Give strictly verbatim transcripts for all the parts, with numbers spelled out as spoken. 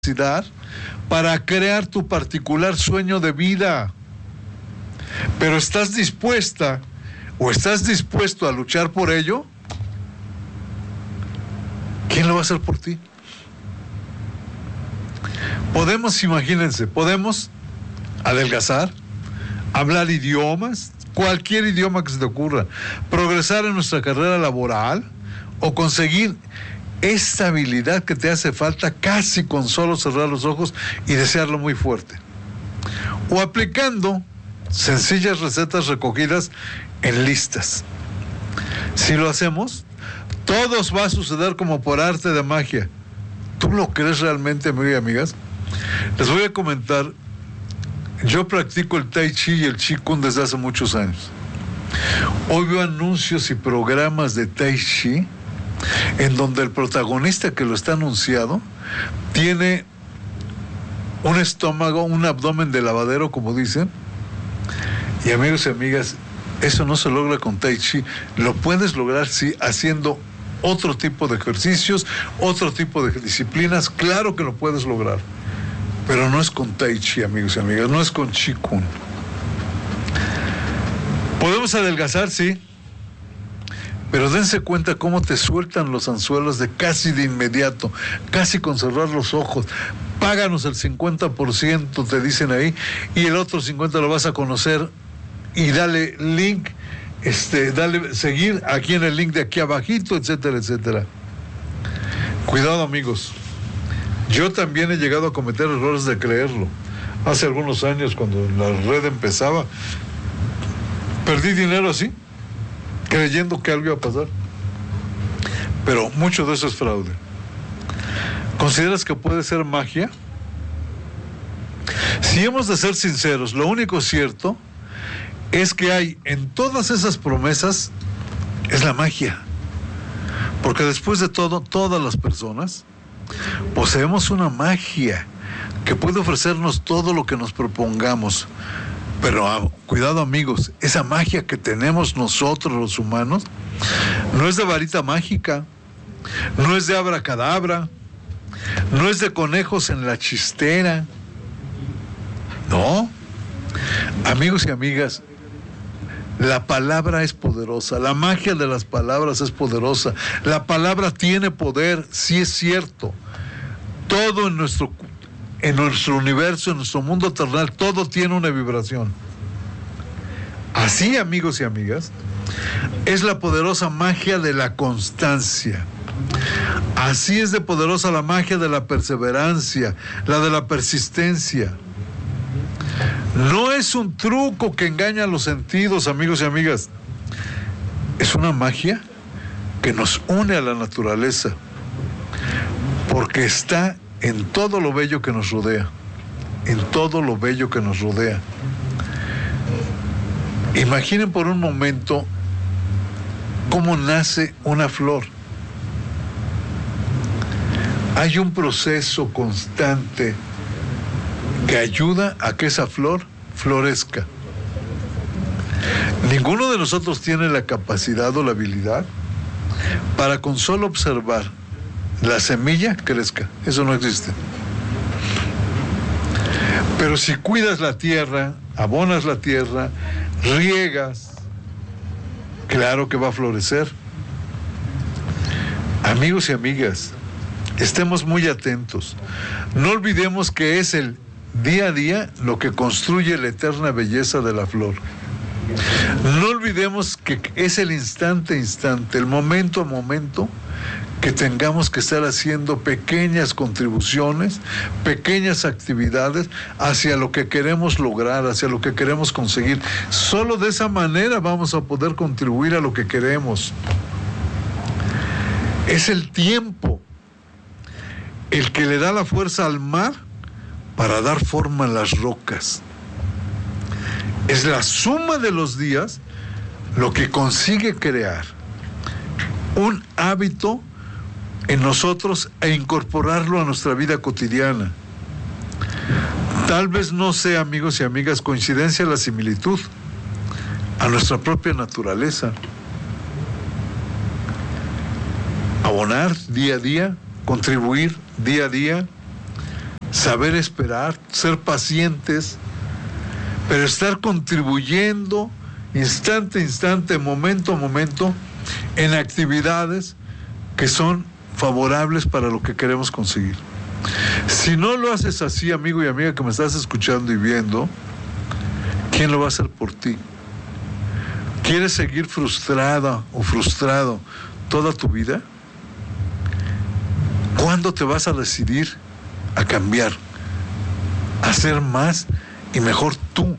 capacidad para crear tu particular sueño de vida. Pero ¿estás dispuesta o estás dispuesto a luchar por ello? ¿Quién lo va a hacer por ti? Podemos, imagínense, podemos adelgazar, hablar idiomas, cualquier idioma que se te ocurra, progresar en nuestra carrera laboral o conseguir esta habilidad que te hace falta casi con solo cerrar los ojos y desearlo muy fuerte. O aplicando sencillas recetas recogidas en listas. Si lo hacemos, todo va a suceder como por arte de magia. ¿Tú lo crees realmente, amigos y amigas? Les voy a comentar, yo practico el Tai Chi y el Chi Kung desde hace muchos años. Hoy veo anuncios y programas de Tai Chi en donde el protagonista que lo está anunciado tiene un estómago, un abdomen de lavadero, como dicen. Y amigos y amigas, eso no se logra con Tai Chi. Lo puedes lograr, sí, haciendo otro tipo de ejercicios, otro tipo de disciplinas. Claro que lo puedes lograr, pero no es con Tai Chi, amigos y amigas, no es con Chi Kung. Podemos adelgazar, sí, pero dense cuenta cómo te sueltan los anzuelos de casi de inmediato, casi con cerrar los ojos. Páganos el cincuenta por ciento, te dicen ahí, y el otro cincuenta por ciento lo vas a conocer, y dale link, este, dale seguir aquí en el link de aquí abajito, etcétera, etcétera. Cuidado, amigos. Yo también he llegado a cometer errores de creerlo. Hace algunos años, cuando la red empezaba, perdí dinero así, creyendo que algo iba a pasar. Pero mucho de eso es fraude. ¿Consideras que puede ser magia? Si hemos de ser sinceros, lo único cierto es que hay en todas esas promesas es la magia. Porque después de todo, todas las personas poseemos una magia que puede ofrecernos todo lo que nos propongamos. Pero ah, cuidado, amigos, esa magia que tenemos nosotros los humanos no es de varita mágica, no es de abracadabra, no es de conejos en la chistera. No, amigos y amigas, la palabra es poderosa, la magia de las palabras es poderosa, la palabra tiene poder, sí es cierto. Todo en nuestro, en nuestro universo, en nuestro mundo terrenal, todo tiene una vibración. Así, amigos y amigas, es la poderosa magia de la constancia. Así es de poderosa la magia de la perseverancia, la de la persistencia. No es un truco que engaña los sentidos, amigos y amigas. Es una magia que nos une a la naturaleza, porque está en todo lo bello que nos rodea, en todo lo bello que nos rodea. Imaginen por un momento cómo nace una flor. Hay un proceso constante que ayuda a que esa flor florezca. Ninguno de nosotros tiene la capacidad o la habilidad para con solo observar la semilla crezca. Eso no existe. Pero si cuidas la tierra, abonas la tierra, riegas, claro que va a florecer. Amigos y amigas, estemos muy atentos. No olvidemos que es el día a día lo que construye la eterna belleza de la flor. No olvidemos que es el instante a instante, el momento a momento, que tengamos que estar haciendo pequeñas contribuciones, pequeñas actividades hacia lo que queremos lograr, hacia lo que queremos conseguir. Solo de esa manera vamos a poder contribuir a lo que queremos. Es el tiempo el que le da la fuerza al mar para dar forma a las rocas. Es la suma de los días lo que consigue crear un hábito en nosotros e incorporarlo a nuestra vida cotidiana. Tal vez no sea, amigos y amigas, coincidencia la similitud a nuestra propia naturaleza. Abonar día a día, contribuir día a día, saber esperar, ser pacientes, pero estar contribuyendo instante a instante, momento a momento, en actividades que son favorables para lo que queremos conseguir. Si no lo haces así, amigo y amiga que me estás escuchando y viendo, ¿quién lo va a hacer por ti? ¿Quieres seguir frustrada o frustrado toda tu vida? ¿Cuándo te vas a decidir a cambiar, a ser más y mejor tú?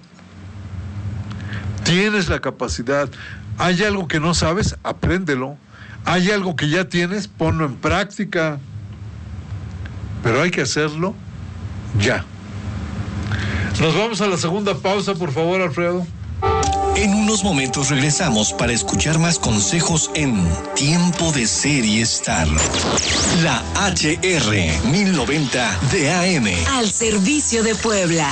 Tienes la capacidad. Hay algo que no sabes, apréndelo. Hay algo que ya tienes, ponlo en práctica. Pero hay que hacerlo ya. Nos vamos a la segunda pausa, por favor, Alfredo. En unos momentos regresamos para escuchar más consejos en Tiempo de Ser y Estar. La H R mil noventa de A M. Al servicio de Puebla.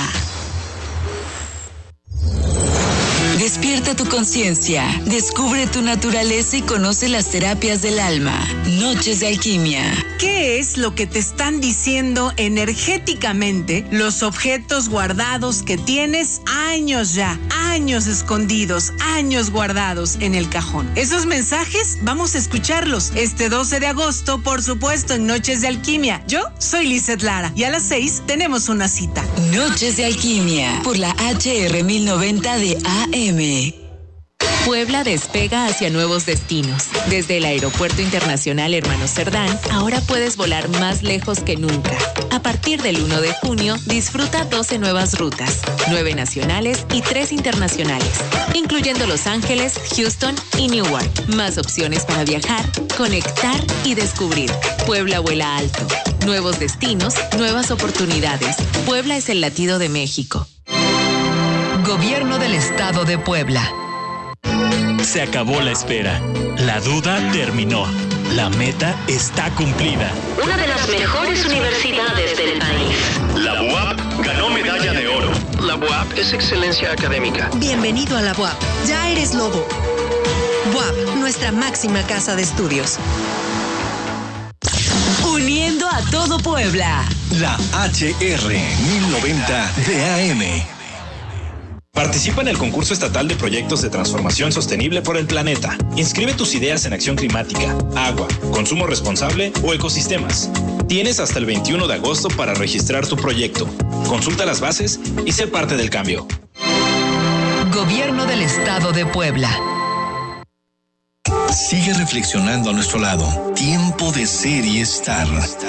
Despierta tu conciencia, descubre tu naturaleza y conoce las terapias del alma. Noches de Alquimia. ¿Qué es lo que te están diciendo energéticamente los objetos guardados que tienes años ya, años escondidos, años guardados en el cajón? Esos mensajes vamos a escucharlos este doce de agosto, por supuesto, en Noches de Alquimia. Yo soy Lizeth Lara y a las seis tenemos una cita. Noches de Alquimia por la H R mil noventa de A M. Puebla despega hacia nuevos destinos. Desde el Aeropuerto Internacional Hermano Cerdán, ahora puedes volar más lejos que nunca. A partir del uno de junio, disfruta doce nuevas rutas, nueve nacionales y tres internacionales, incluyendo Los Ángeles, Houston y Newark. Más opciones para viajar, conectar y descubrir. Puebla vuela alto. Nuevos destinos, nuevas oportunidades. Puebla es el latido de México. Gobierno del Estado de Puebla. Se acabó la espera. La duda terminó. La meta está cumplida. Una de las mejores universidades del país. La U A P ganó medalla de oro. La U A P es excelencia académica. Bienvenido a la U A P. Ya eres lobo. U A P, nuestra máxima casa de estudios. Uniendo a todo Puebla. La H R mil noventa de A M. Participa en el concurso estatal de proyectos de transformación sostenible por el planeta. Inscribe tus ideas en acción climática, agua, consumo responsable o ecosistemas. Tienes hasta el veintiuno de agosto para registrar tu proyecto. Consulta las bases y sé parte del cambio. Gobierno del Estado de Puebla. Sigue reflexionando a nuestro lado. Tiempo de Ser y Estar.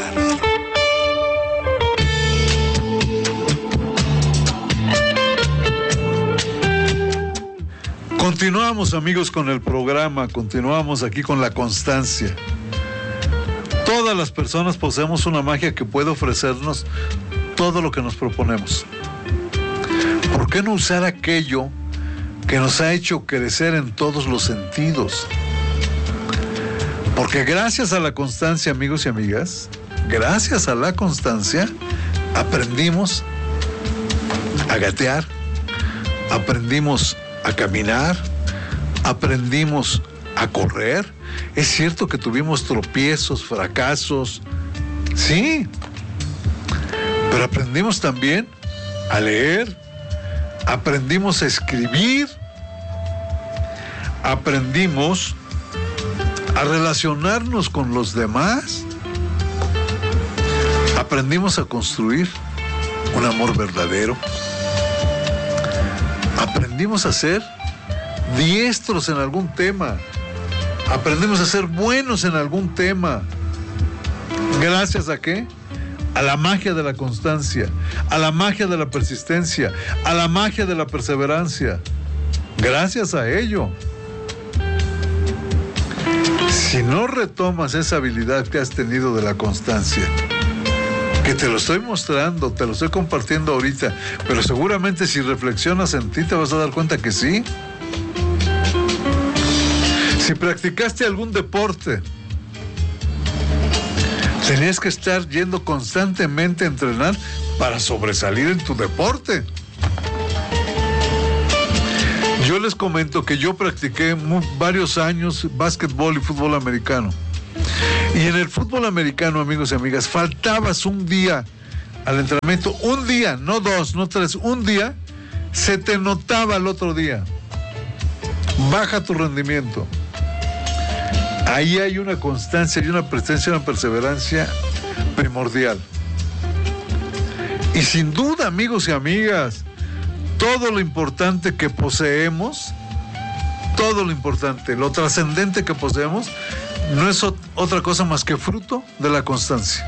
Continuamos, amigos, con el programa, continuamos aquí con la constancia. Todas las personas poseemos una magia que puede ofrecernos todo lo que nos proponemos. ¿Por qué no usar aquello que nos ha hecho crecer en todos los sentidos? Porque gracias a la constancia, amigos y amigas, gracias a la constancia, aprendimos a gatear, aprendimos a caminar, aprendimos a correr. Es cierto que tuvimos tropiezos, fracasos, sí, pero aprendimos también a leer, aprendimos a escribir, aprendimos a relacionarnos con los demás, aprendimos a construir un amor verdadero. Aprendimos a ser diestros en algún tema. Aprendimos a ser buenos en algún tema. ¿Gracias a qué? A la magia de la constancia, a la magia de la persistencia, a la magia de la perseverancia. Gracias a ello. Si no retomas esa habilidad que has tenido de la constancia, que te lo estoy mostrando, te lo estoy compartiendo ahorita, pero seguramente si reflexionas en ti te vas a dar cuenta que sí. Si practicaste algún deporte, tenías que estar yendo constantemente a entrenar para sobresalir en tu deporte. Yo les comento que yo practiqué muy, varios años básquetbol y fútbol americano. Y en el fútbol americano, amigos y amigas, faltabas un día al entrenamiento, un día, no dos, no tres, un día, se te notaba el otro día. Baja tu rendimiento. Ahí hay una constancia y una presencia, una perseverancia primordial. Y sin duda, amigos y amigas, todo lo importante que poseemos, todo lo importante, lo trascendente que poseemos, no es otra cosa más que fruto de la constancia.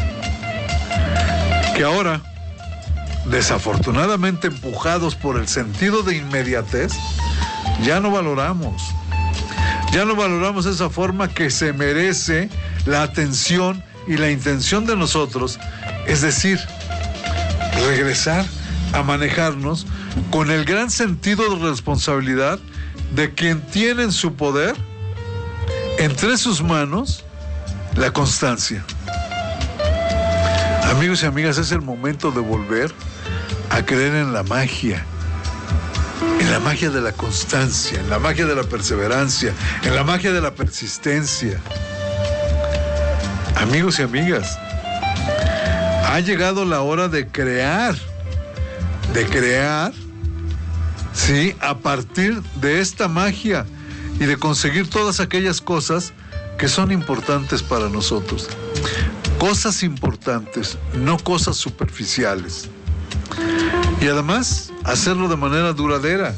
Que ahora, desafortunadamente empujados por el sentido de inmediatez, ya no valoramos. Ya no valoramos esa forma que se merece la atención y la intención de nosotros, es decir, regresar a manejarnos con el gran sentido de responsabilidad de quien tiene en su poder, entre sus manos, la constancia. Amigos y amigas, es el momento de volver a creer en la magia, en la magia de la constancia, en la magia de la perseverancia, en la magia de la persistencia. Amigos y amigas, ha llegado la hora de crear, de crear, sí, a partir de esta magia y de conseguir todas aquellas cosas que son importantes para nosotros. Cosas importantes, no cosas superficiales. Y además, hacerlo de manera duradera.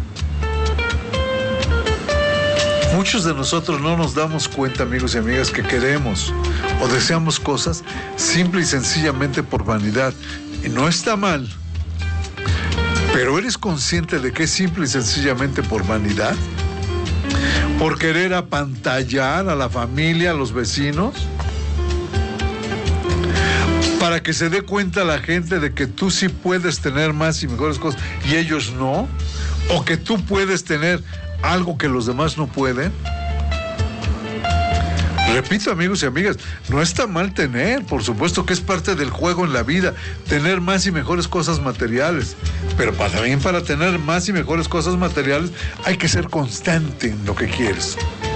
Muchos de nosotros no nos damos cuenta, amigos y amigas, que queremos o deseamos cosas simple y sencillamente por vanidad. Y no está mal. Pero ¿eres consciente de que es simple y sencillamente por vanidad? ¿Por querer apantallar a la familia, a los vecinos? ¿Para que se dé cuenta la gente de que tú sí puedes tener más y mejores cosas y ellos no? ¿O que tú puedes tener algo que los demás no pueden? Repito, amigos y amigas, no está mal tener, por supuesto que es parte del juego en la vida, tener más y mejores cosas materiales, pero para, también para tener más y mejores cosas materiales hay que ser constante en lo que quieres.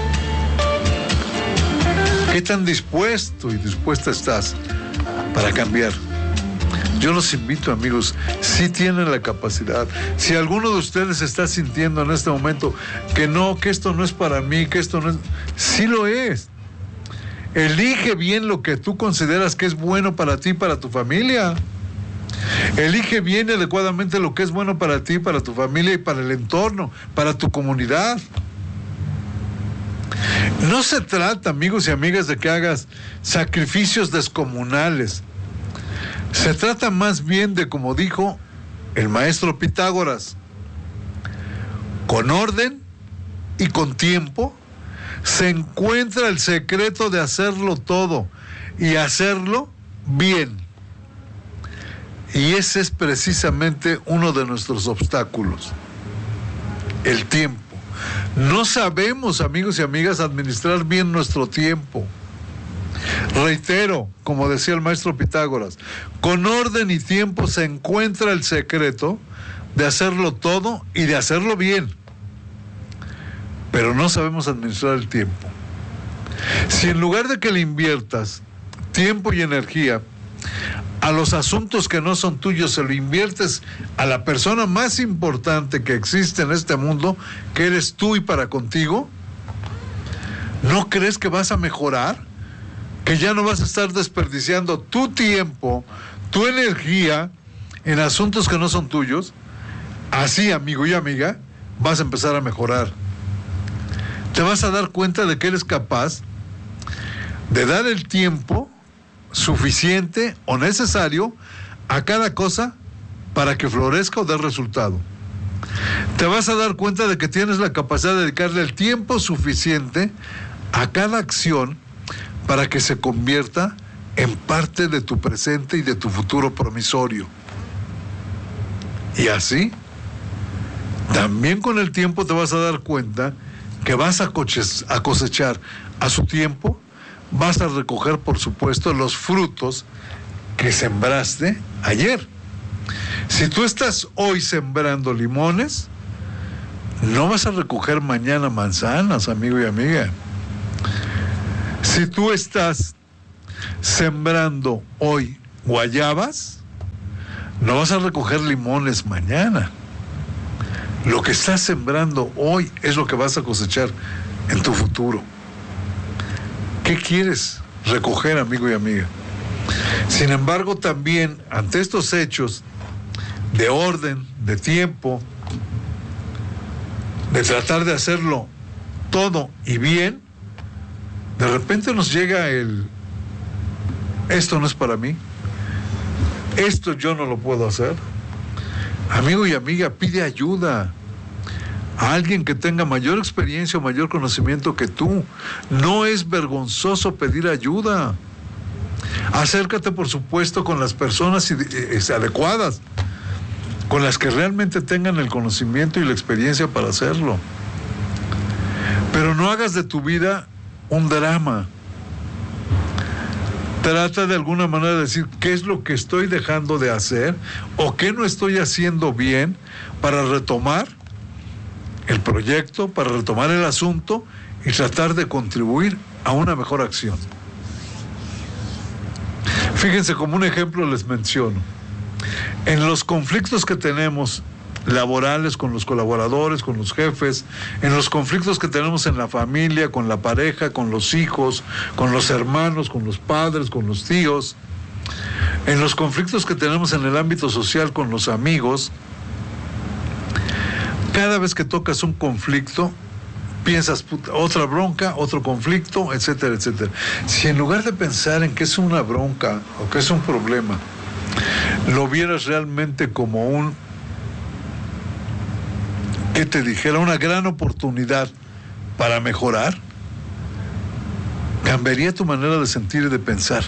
¿Qué tan dispuesto y dispuesta estás para cambiar? Yo los invito, amigos, si tienen la capacidad, si alguno de ustedes está sintiendo en este momento que no, que esto no es para mí, que esto no es, sí lo es. Elige bien lo que tú consideras que es bueno para ti y para tu familia. Elige bien y adecuadamente lo que es bueno para ti, para tu familia y para el entorno, para tu comunidad. No se trata, amigos y amigas, de que hagas sacrificios descomunales. Se trata más bien de, como dijo el maestro Pitágoras, con orden y con tiempo se encuentra el secreto de hacerlo todo y hacerlo bien. Y ese es precisamente uno de nuestros obstáculos, el tiempo. No sabemos, amigos y amigas, administrar bien nuestro tiempo. Reitero, como decía el maestro Pitágoras, con orden y tiempo se encuentra el secreto de hacerlo todo y de hacerlo bien. Pero no sabemos administrar el tiempo. Si en lugar de que le inviertas tiempo y energía a los asuntos que no son tuyos, se lo inviertes a la persona más importante que existe en este mundo, que eres tú y para contigo, ¿no crees que vas a mejorar? Que ya no vas a estar desperdiciando tu tiempo, tu energía en asuntos que no son tuyos. Así, amigo y amiga, vas a empezar a mejorar. Te vas a dar cuenta de que eres capaz de dar el tiempo suficiente o necesario a cada cosa para que florezca o dé resultado. Te vas a dar cuenta de que tienes la capacidad de dedicarle el tiempo suficiente a cada acción para que se convierta en parte de tu presente y de tu futuro promisorio. Y así, también con el tiempo te vas a dar cuenta que vas a cosechar a su tiempo, vas a recoger, por supuesto, los frutos que sembraste ayer. Si tú estás hoy sembrando limones, no vas a recoger mañana manzanas, amigo y amiga. Si tú estás sembrando hoy guayabas, no vas a recoger limones mañana. Lo que estás sembrando hoy es lo que vas a cosechar en tu futuro. ¿Qué quieres recoger, amigo y amiga? Sin embargo, también ante estos hechos de orden, de tiempo, de tratar de hacerlo todo y bien, de repente nos llega el, esto no es para mí, esto yo no lo puedo hacer. Amigo y amiga, pide ayuda a alguien que tenga mayor experiencia o mayor conocimiento que tú. No es vergonzoso pedir ayuda. Acércate, por supuesto, con las personas adecuadas, con las que realmente tengan el conocimiento y la experiencia para hacerlo. Pero no hagas de tu vida un drama. Trata de alguna manera de decir qué es lo que estoy dejando de hacer o qué no estoy haciendo bien para retomar el proyecto, para retomar el asunto y tratar de contribuir a una mejor acción. Fíjense, como un ejemplo les menciono, en los conflictos que tenemos laborales con los colaboradores, con los jefes, en los conflictos que tenemos en la familia, con la pareja, con los hijos, con los hermanos, con los padres, con los tíos, en los conflictos que tenemos en el ámbito social con los amigos, cada vez que tocas un conflicto, piensas, puta, otra bronca, otro conflicto, etcétera, etcétera. Si en lugar de pensar en que es una bronca o que es un problema, lo vieras realmente como un, que te dijera, una gran oportunidad para mejorar, cambiaría tu manera de sentir y de pensar.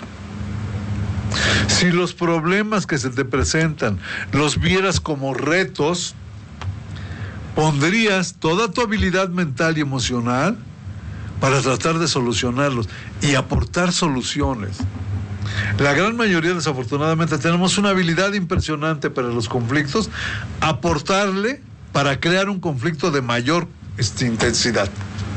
Si los problemas que se te presentan los vieras como retos, pondrías toda tu habilidad mental y emocional para tratar de solucionarlos y aportar soluciones. La gran mayoría, desafortunadamente, tenemos una habilidad impresionante para los conflictos, aportarle para crear un conflicto de mayor este, intensidad.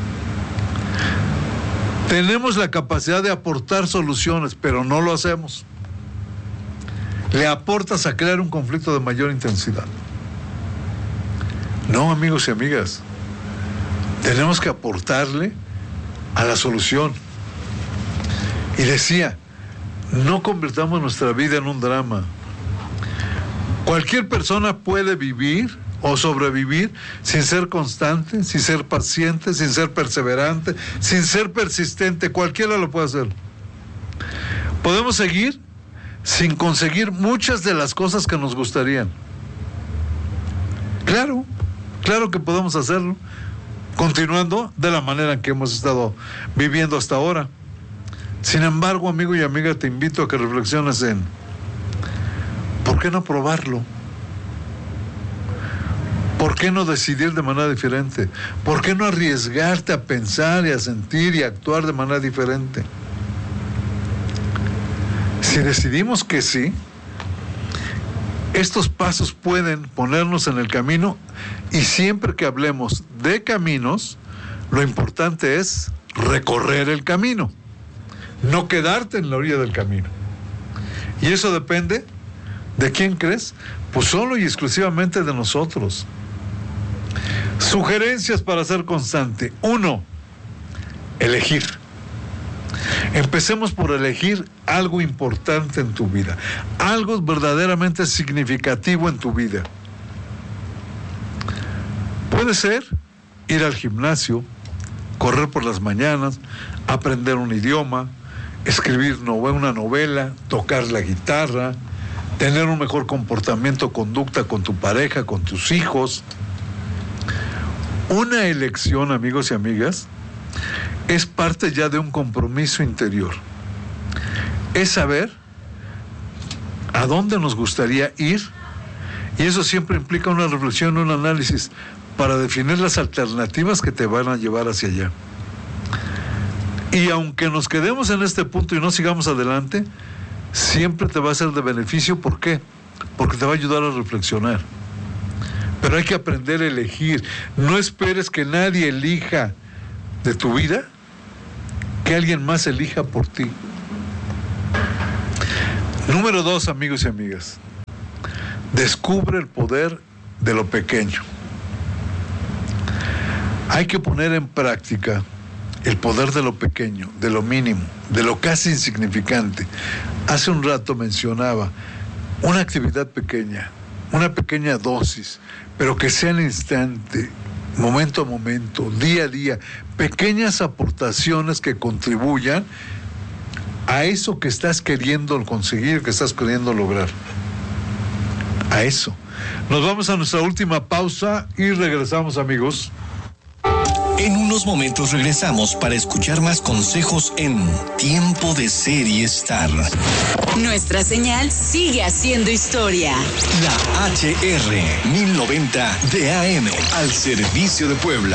Tenemos la capacidad de aportar soluciones, pero no lo hacemos. Le aportas a crear un conflicto de mayor intensidad. No, amigos y amigas, tenemos que aportarle a la solución. Y decía, no convirtamos nuestra vida en un drama. Cualquier persona puede vivir o sobrevivir sin ser constante, sin ser paciente, sin ser perseverante, sin ser persistente. Cualquiera lo puede hacer. Podemos seguir sin conseguir muchas de las cosas que nos gustarían. Claro, claro que podemos hacerlo, continuando de la manera en que hemos estado viviendo hasta ahora. Sin embargo, amigo y amiga, te invito a que reflexiones en ¿por qué no probarlo? ¿Por qué no decidir de manera diferente? ¿Por qué no arriesgarte a pensar y a sentir y a actuar de manera diferente? Si decidimos que sí, estos pasos pueden ponernos en el camino, y siempre que hablemos de caminos, lo importante es recorrer el camino, no quedarte en la orilla del camino. Y eso depende de quién crees, pues solo y exclusivamente de nosotros. Sugerencias para ser constante. Uno, elegir. Empecemos por elegir algo importante en tu vida, algo verdaderamente significativo en tu vida. Puede ser ir al gimnasio, correr por las mañanas, aprender un idioma, escribir una novela, tocar la guitarra, tener un mejor comportamiento, conducta con tu pareja, con tus hijos. Una elección, amigos y amigas, es parte ya de un compromiso interior. Es saber a dónde nos gustaría ir, y eso siempre implica una reflexión, un análisis para definir las alternativas que te van a llevar hacia allá. Y aunque nos quedemos en este punto y no sigamos adelante, siempre te va a ser de beneficio. ¿Por qué? Porque te va a ayudar a reflexionar. Pero hay que aprender a elegir. No esperes que nadie elija de tu vida, que alguien más elija por ti. Número dos, amigos y amigas. Descubre el poder de lo pequeño. Hay que poner en práctica el poder de lo pequeño, de lo mínimo, de lo casi insignificante. Hace un rato mencionaba una actividad pequeña, una pequeña dosis, pero que sea en instante, momento a momento, día a día, pequeñas aportaciones que contribuyan a eso que estás queriendo conseguir, que estás queriendo lograr. A eso. Nos vamos a nuestra última pausa y regresamos, amigos. En unos momentos regresamos para escuchar más consejos en Tiempo de Ser y Estar. Nuestra señal sigue haciendo historia. La H R mil noventa D A M al servicio de Puebla.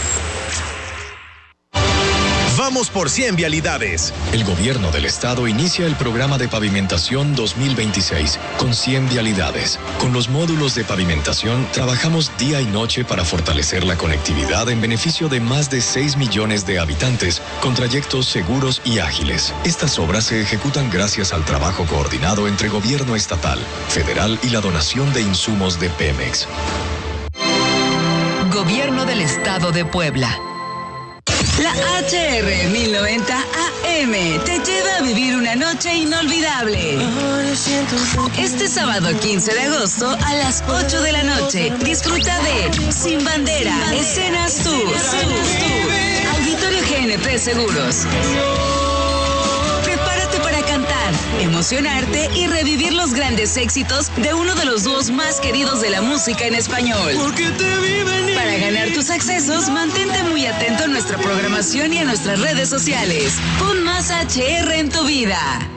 Vamos por cien vialidades. El gobierno del estado inicia el programa de pavimentación dos mil veintiséis con cien vialidades. Con los módulos de pavimentación trabajamos día y noche para fortalecer la conectividad en beneficio de más de seis millones de habitantes con trayectos seguros y ágiles. Estas obras se ejecutan gracias al trabajo coordinado entre gobierno estatal, federal y la donación de insumos de Pemex. Gobierno del Estado de Puebla. La H R mil noventa A M te lleva a vivir una noche inolvidable. Este sábado quince de agosto a las ocho de la noche, disfruta de Sin Bandera, Escenas Tour, Auditorio G N P Seguros. Prepárate para cantar, emocionarte y revivir los grandes éxitos de uno de los dúos más queridos de la música en español. Para ganar tus accesos, mantente muy atento a nuestra programación y a nuestras redes sociales. Pon más H R en tu vida.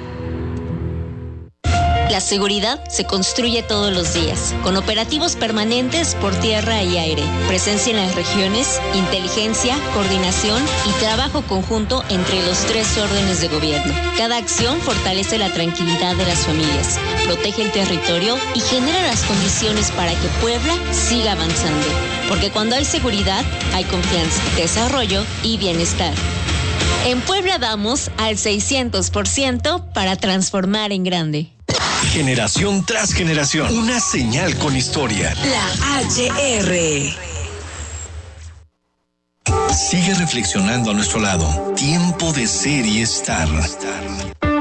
La seguridad se construye todos los días, con operativos permanentes por tierra y aire, presencia en las regiones, inteligencia, coordinación y trabajo conjunto entre los tres órdenes de gobierno. Cada acción fortalece la tranquilidad de las familias, protege el territorio y genera las condiciones para que Puebla siga avanzando. Porque cuando hay seguridad, hay confianza, desarrollo y bienestar. En Puebla vamos al seiscientos por ciento para transformar en grande. Generación tras generación, una señal con historia. La H R. Sigue reflexionando a nuestro lado. Tiempo de Ser y Estar.